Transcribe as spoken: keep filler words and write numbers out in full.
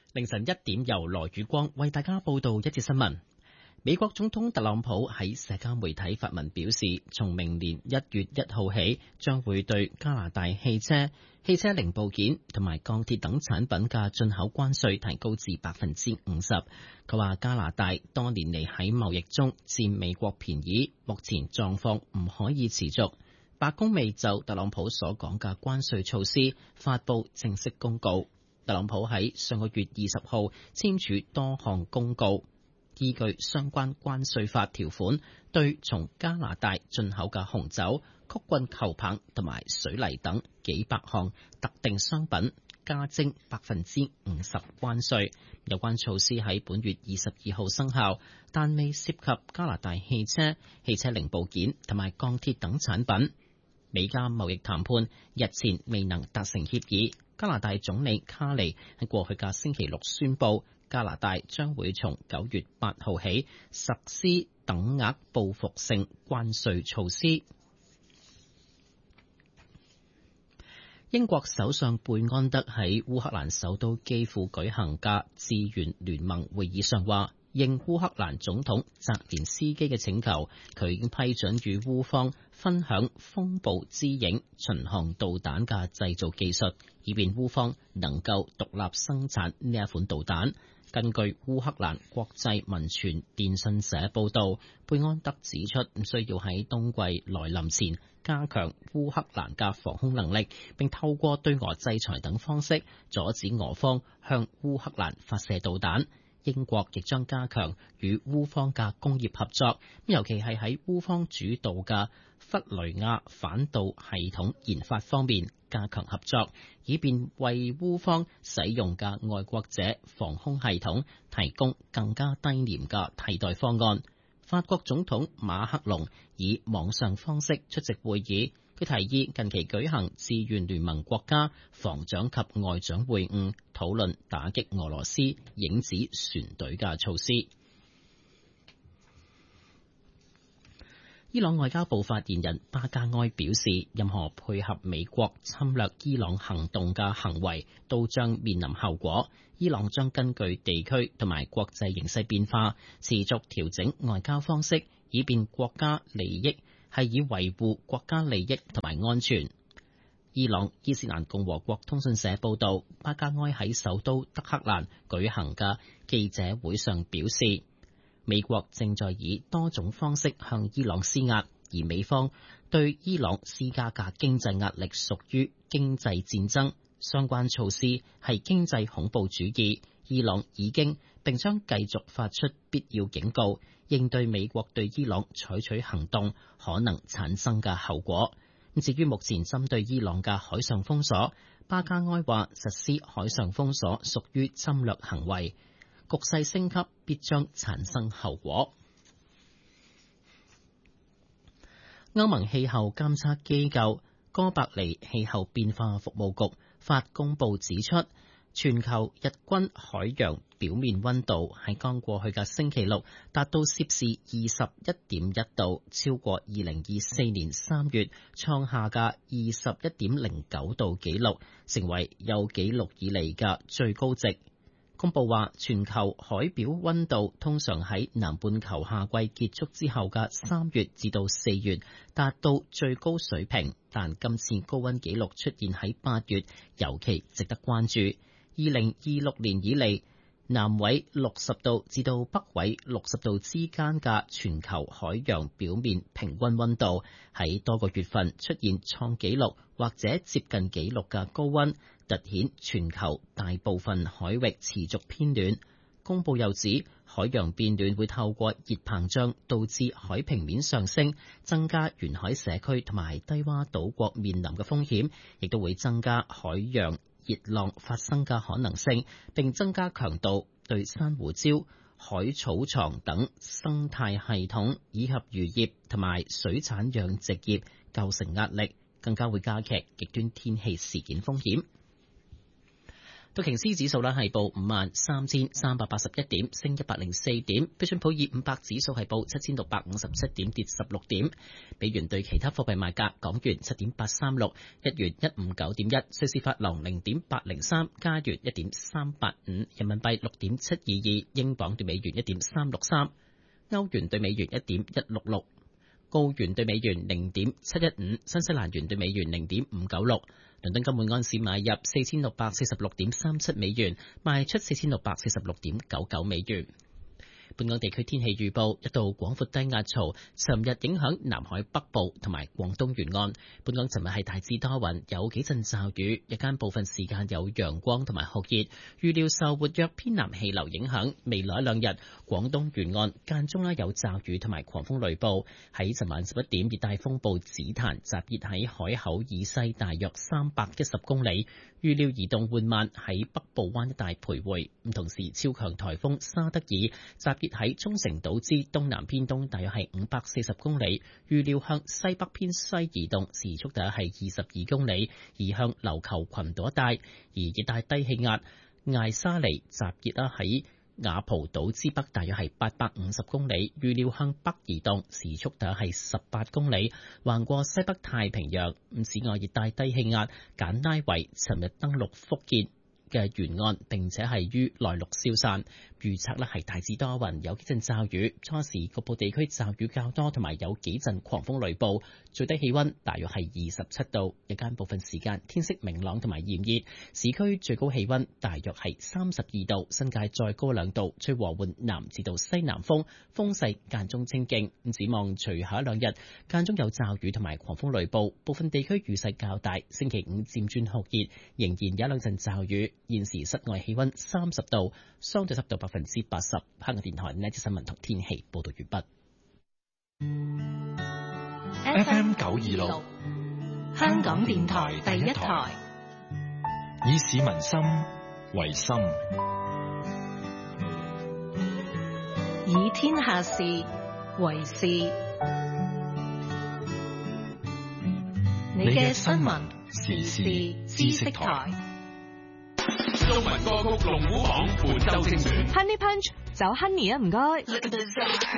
凌晨一點由羅宇光為大家報道一節新聞。美國總統特朗普喺社交媒體發文表示，從明年一月一號起，將會對加拿大汽車、汽車零部件同埋鋼鐵等產品嘅進口關稅提高至百分之五十。佢話加拿大多年嚟喺貿易中佔美國便宜，目前狀況唔可以持續。白宮未就特朗普所講嘅關稅措施發布正式公告。特朗普喺上個月二十號簽署多項公告，依據相關關稅法條款，對從加拿大進口嘅紅酒、曲棍球棒同埋水泥等幾百項特定商品加徵百分之五十關稅。有關措施喺本月二十二號生效，但未涉及加拿大汽車、汽車零部件同埋鋼鐵等產品。美加貿易談判日前未能達成協議。加拿大總理卡尼喺過去嘅星期六宣布，加拿大將會從九月八號起實施等額報復性關稅措施。英國首相貝安德喺烏克蘭首都基輔舉行嘅志願聯盟會議上話，應烏克蘭總統澤連斯基嘅請求，佢已經批准與烏方分享風暴之影巡航導彈嘅製造技術，以便烏方能夠獨立生產呢一款導彈。根據烏克蘭國際民傳電訊社報導，貝安德指出，需要喺冬季來臨前加強烏克蘭嘅防空能力，並透過對俄制裁等方式阻止俄方向烏克蘭發射導彈。英國亦將加強與烏方嘅工業合作，尤其係喺烏方主導嘅弗雷亞反導系統研發方面加強合作，以便為烏方使用嘅愛國者防空系統提供更加低廉嘅替代方案。法國總統馬克龍以網上方式出席會議，佢提議近期舉行志願聯盟國家防長及外長會晤，討論打擊俄羅斯影子船隊嘅措施。伊朗外交部發言人巴加埃表示，任何配合美國侵略伊朗行動嘅行為都將面臨後果。伊朗將根據地區同埋國際形勢變化，持續調整外交方式，以便國家利益係以維護國家利益同埋安全。伊朗伊斯蘭共和國通訊社報導，巴加埃喺首都德黑蘭舉行嘅記者會上表示，美國正在以多種方式向伊朗施壓，而美方對伊朗施加嘅經濟壓力屬於經濟戰爭，相關措施係經濟恐怖主義。伊朗已經並將繼續發出必要警告，應對美國對伊朗採取行動可能產生嘅後果。至於目前針對伊朗嘅海上封鎖，巴加埃話實施海上封鎖屬於侵略行為，局勢升級必將產生後果。歐盟氣候監測機構哥白尼氣候變化服務局發公報指出，全球日均海洋表面溫度喺剛過去嘅星期六達到攝氏二十一點一度，超過二零二四年三月創下嘅二十一點零九度紀錄，成為有紀錄以嚟嘅最高值。公佈話，全球海表溫度通常喺南半球夏季結束之後嘅三月至到四月達到最高水平，但今次高溫紀錄出現喺八月，尤其值得關注。二零二六年以嚟，南緯六十度至到北緯六十度之間嘅全球海洋表面平均溫度喺多個月份出現創紀錄或者接近紀錄嘅高溫，凸顯全球大部分海域持續偏暖。公佈又指，海洋變暖會透過熱膨脹導致海平面上升，增加沿海社區同埋低窪島國面臨嘅風險，亦都會增加海洋熱浪發生嘅可能性，並增加強度，對珊瑚礁、海草床等生態系統以及漁業同埋水產養殖業構成壓力，更加會加劇極端天氣事件風險。 道瓊斯指數呢係報五萬三千三百八十一點，升一百零四點。標準普爾五百指數係報七千六百五十七點，跌十六點。美元對其他貨幣賣價：港元七點八三六，日元一五九點一，瑞士法郎零點八零三，加元一點三八五，人民幣六點七二二，英鎊對美元一點三六三，歐元對美元一點一六六，澳元對美元零點七一五，新西蘭元對美元零點五九六。倫敦金每安士買入四千六百四十六點三七美元，賣出四千六百四十六點九九美元。本港地區天氣預報：一道廣闊低壓槽尋日影響南海北部同埋廣東沿岸。本港尋日係大致多雲，有幾陣驟雨，日間部分時間有陽光同埋酷熱。預料受活躍偏南氣流影響，未來兩日廣東沿岸間中咧有驟雨同埋狂風雷暴。喺尋晚十一點，熱帶風暴紫檀集結喺海口以西大約三百一十公里，預料移動緩慢喺北部灣一帶徘徊。咁同時，超強颱風沙德爾集結喺沖繩島之東南偏東，大約係五百四十公里，預料向西北偏西移動，時速大約係二十二公里，移向琉球群島一帶。而熱帶低氣壓艾沙尼集結啦喺雅蒲島之北，大約係八百五十公里，預料向北移動，時速大約係十八公里，橫過西北太平洋。此外，熱帶低氣壓簡拉維尋日登陸福建嘅沿岸，並且係於內陸消散。預測咧係大致多雲，有幾陣驟雨，初時局部地區驟雨較多，同埋有幾陣狂風雷暴。最低氣溫大約係二十七度，日間部分時間天色明朗同埋炎熱。市區最高氣溫大約係三十二度，新界再高兩度，吹和緩南至到西南風，風勢間中清勁。咁展望隨後一兩日間中有驟雨同埋狂風雷暴，部分地區雨勢較大。星期五漸轉酷熱，仍然有兩陣驟雨。現時室外氣溫三十度，相對濕度百分之八十。香港電台呢節新聞同天氣報道完畢。 F M 九二六，香港電台第一台，以市民心為心，以天下事為事。你嘅新聞時事知識台。 中文歌曲龍虎榜本周精選 Honey Punch 走 Honey 啊，唔該。